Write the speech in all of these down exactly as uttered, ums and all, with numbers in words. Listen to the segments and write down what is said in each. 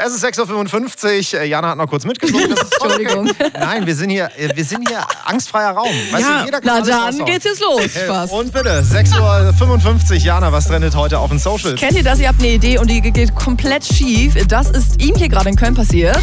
Es ist sechs Uhr fünfundfünfzig. Jana hat noch kurz mitgeschrieben. Entschuldigung. Nein, wir sind hier, wir sind hier angstfreier Raum. Weißt ja, du, jeder kann na alles dann raushauen. geht's jetzt los. Spaß. Und bitte, sechs Uhr fünfundfünfzig. Jana, was trendet heute auf den Socials? Kennt ihr das? Ihr habt eine Idee und die geht komplett schief. Das ist ihm hier gerade in Köln passiert.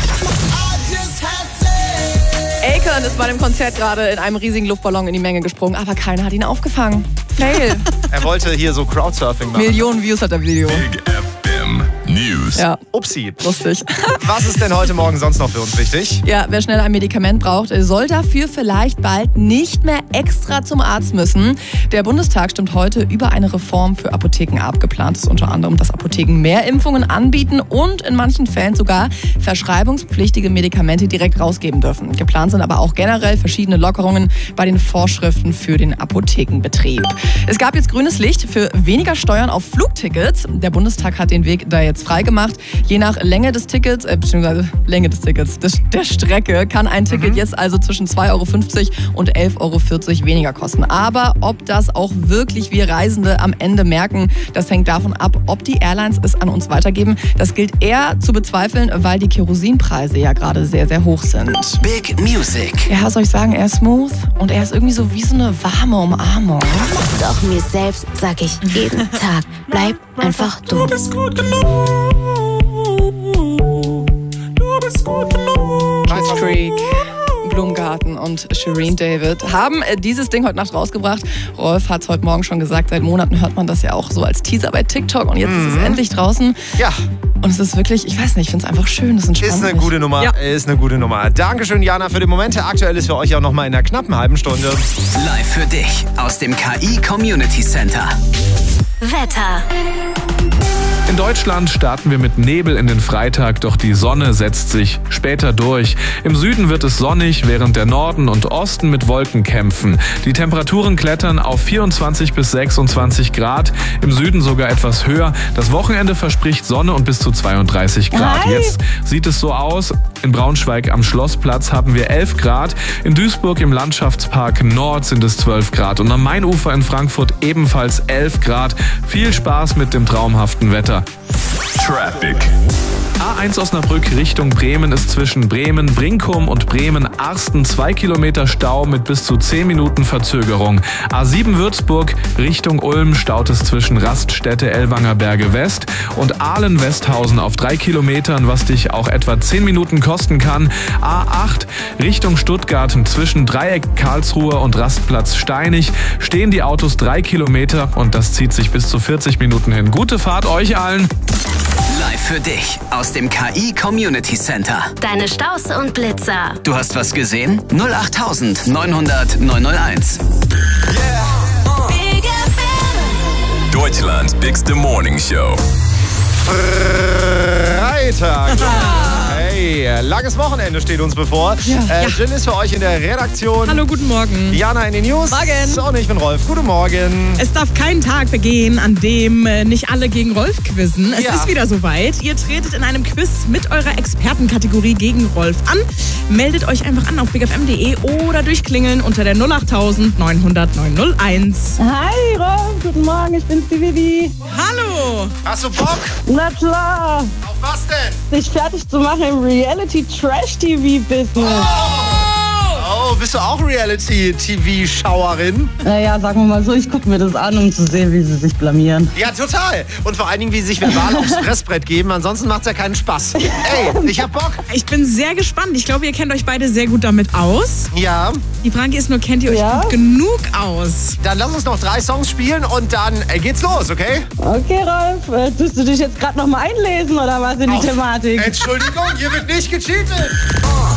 Akon ist bei dem Konzert gerade in einem riesigen Luftballon in die Menge gesprungen, aber keiner hat ihn aufgefangen. Fail. Er wollte hier so Crowdsurfing machen. Millionen Views hat der Video. Big F M News. Ja, Upsi. lustig. Was ist denn heute Morgen sonst noch für uns wichtig? Ja, wer schnell ein Medikament braucht, soll dafür vielleicht bald nicht mehr extra zum Arzt müssen. Der Bundestag stimmt heute über eine Reform für Apotheken ab. Geplant ist unter anderem, dass Apotheken mehr Impfungen anbieten und in manchen Fällen sogar verschreibungspflichtige Medikamente direkt rausgeben dürfen. Geplant sind aber auch generell verschiedene Lockerungen bei den Vorschriften für den Apothekenbetrieb. Es gab jetzt grünes Licht für weniger Steuern auf Flugtickets. Der Bundestag hat den Weg da jetzt freigemacht. Je nach Länge des Tickets, äh, beziehungsweise Länge des Tickets, des, der Strecke, kann ein Ticket mhm. jetzt also zwischen zwei Euro fünfzig und elf Euro vierzig weniger kosten. Aber ob das auch wirklich wir Reisende am Ende merken, das hängt davon ab, ob die Airlines es an uns weitergeben. Das gilt eher zu bezweifeln, weil die Kerosinpreise ja gerade sehr, sehr hoch sind. Big Music. Ja, was soll ich sagen? Er ist smooth und er ist irgendwie so wie so eine warme Umarmung. Doch mir selbst sag ich jeden Tag, bleib einfach du. Du bist gut genug. Du bist gut genug. Kids Creek, Blumengarten und Shireen David haben dieses Ding heute Nacht rausgebracht. Rolf hat es heute Morgen schon gesagt, seit Monaten hört man das ja auch so als Teaser bei TikTok und jetzt mhm. ist es endlich draußen. Ja. Und es ist wirklich, ich weiß nicht, ich finde es einfach schön, es entspannt Ist eine mich. gute Nummer, Ja. ist eine gute Nummer. Dankeschön, Jana, für den Moment. Aktuell ist für euch auch noch mal in einer knappen halben Stunde. Live für dich aus dem K I Community Center. Wetter. In Deutschland starten wir mit Nebel in den Freitag, doch die Sonne setzt sich später durch. Im Süden wird es sonnig, während der Norden und Osten mit Wolken kämpfen. Die Temperaturen klettern auf vierundzwanzig bis sechsundzwanzig Grad, im Süden sogar etwas höher. Das Wochenende verspricht Sonne und bis zu zweiunddreißig Grad. Hi. Jetzt sieht es so aus. In Braunschweig am Schlossplatz haben wir elf Grad. In Duisburg im Landschaftspark Nord sind es zwölf Grad. Und am Mainufer in Frankfurt ebenfalls elf Grad. Viel Spaß mit dem traumhaften Wetter. Traffic. A eins Osnabrück Richtung Bremen ist zwischen Bremen-Brinkum und Bremen-Arsten zwei Kilometer Stau mit bis zu zehn Minuten Verzögerung. A sieben Würzburg Richtung Ulm staut es zwischen Raststätte Ellwanger Berge West und Ahlen-Westhausen auf drei Kilometern, was dich auch etwa zehn Minuten kosten kann. A acht Richtung Stuttgart zwischen Dreieck Karlsruhe und Rastplatz Steinig stehen die Autos drei Kilometer und das zieht sich bis zu vierzig Minuten hin. Gute Fahrt euch allen! Live für dich aus dem K I Community Center. Deine Staus und Blitzer. Du hast was gesehen? null acht neunhundert neunhunderteins. Big F M. Deutschlands Bigste Morning Show. Freitag. Hey, langes Wochenende steht uns bevor. Ja. Äh, Jill ist für euch in der Redaktion. Hallo, guten Morgen. Jana in den News. Morgen. Und ich bin Rolf. Guten Morgen. Es darf kein Tag begehen, an dem äh, nicht alle gegen Rolf quizzen. Es Ja. ist wieder soweit. Ihr tretet in einem Quiz mit eurer Expertenkategorie gegen Rolf an. Meldet euch einfach an auf big f m punkt de oder durchklingeln unter der null acht neunhundert neunhunderteins. Hi Rolf, guten Morgen, ich bin's die Vivi. Hallo! Hast du Bock? Na klar, Auf was denn? dich fertig zu machen im Reality-Trash-T V-Business. Oh, bist du auch Reality-T V-Schauerin? Naja, sagen wir mal so, ich gucke mir das an, um zu sehen, wie sie sich blamieren. Ja, total. Und vor allen Dingen, wie sie sich verbal aufs Fressbrett geben. Ansonsten macht's ja keinen Spaß. Ey, ich hab Bock. Ich bin sehr gespannt. Ich glaube, ihr kennt euch beide sehr gut damit aus. Ja, Die Frage ist nur, kennt ihr euch Ja. gut genug aus? dann lass uns noch drei Songs spielen und dann äh, geht's los, okay? Okay Rolf, äh, tust du dich jetzt gerade nochmal einlesen oder was in die Auf- Thematik? Entschuldigung, hier wird nicht gecheatet.